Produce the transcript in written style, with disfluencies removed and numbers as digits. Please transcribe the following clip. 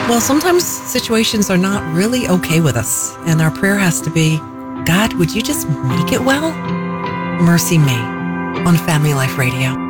Well, sometimes situations are not really okay with us, and our prayer has to be, God, would you just make it well? Mercy Me on Family Life Radio.